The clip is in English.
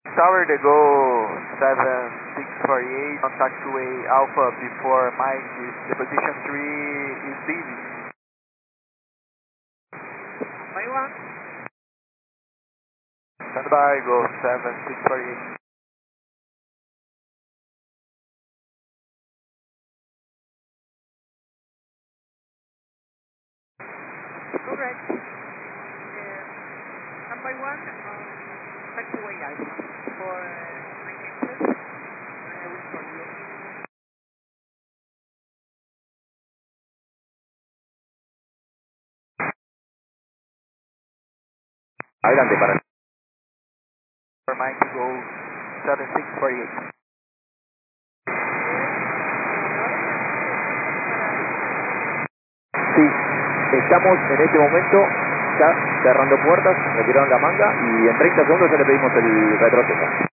Tower to go 7648 on taxiway Alpha before Mike is the position 3 is busy. My one. Stand by, go 7648. Correct. Number one, taxiway Alpha for my exit. I will call you. Adelante para for Mike to go 7648. Sí, estamos en este momento ya cerrando puertas, retiraron la manga y en 30 segundos ya le pedimos el retroceso.